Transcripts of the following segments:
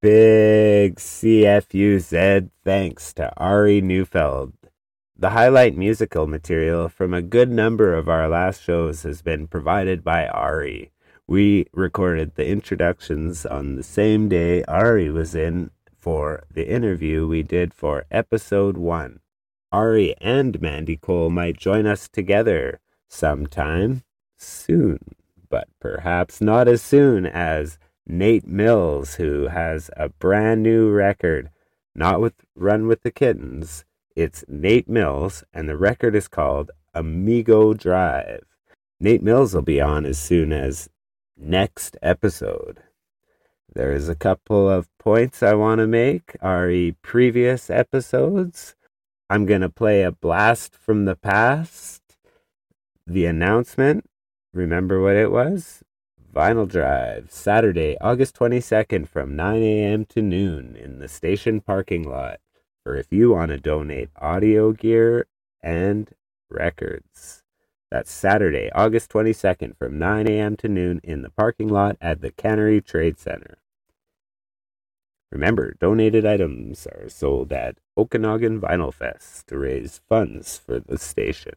big CFUZ thanks to Ari Neufeld. The highlight musical material from a good number of our last shows has been provided by Ari. We recorded the introductions on the same day Ari was in for the interview we did for episode 1. Ari and Mandy Cole might join us together sometime soon, but perhaps not as soon as Nate Mills, who has a brand new record, not with Run with the Kittens. It's Nate Mills, and the record is called Amigo Drive. Nate Mills will be on as soon as next episode. There's a couple of points I want to make. Ari previous episodes. I'm going to play a blast from the past. The announcement, remember what it was? Vinyl Drive, Saturday, August 22nd from 9 a.m. to noon in the station parking lot. Or if you want to donate audio gear and records. That's Saturday, August 22nd from 9 a.m. to noon in the parking lot at the Cannery Trade Center. Remember, donated items are sold at Okanagan Vinyl Fest to raise funds for the station.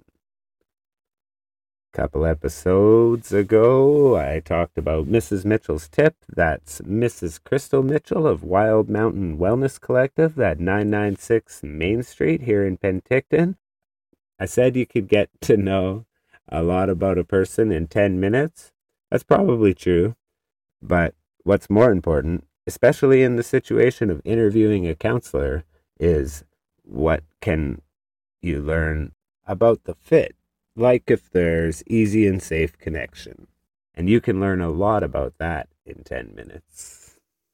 Couple episodes ago, I talked about Mrs. Mitchell's tip. That's Mrs. Crystal Mitchell of Wild Mountain Wellness Collective at 996 Main Street here in Penticton. I said you could get to know a lot about a person in 10 minutes. That's probably true. But what's more important, especially in the situation of interviewing a counselor, is what can you learn about the fit? Like if there's easy and safe connection. And you can learn a lot about that in 10 minutes.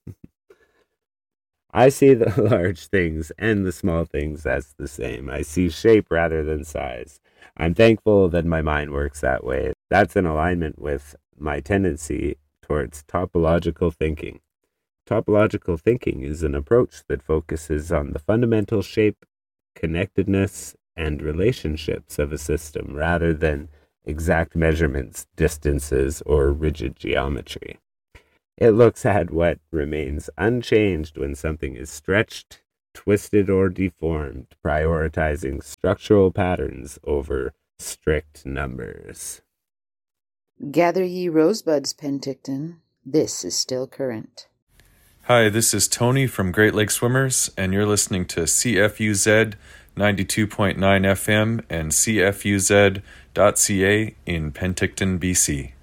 I see the large things and the small things as the same. I see shape rather than size. I'm thankful that my mind works that way. That's in alignment with my tendency towards topological thinking. Topological thinking is an approach that focuses on the fundamental shape, connectedness, and relationships of a system rather than exact measurements, distances, or rigid geometry. It looks at what remains unchanged when something is stretched, twisted, or deformed, prioritizing structural patterns over strict numbers. Gather ye rosebuds, Penticton. This is still current. Hi, this is Tony from Great Lake Swimmers, and you're listening to CFUZ 92.9 FM and CFUZ.ca in Penticton, BC.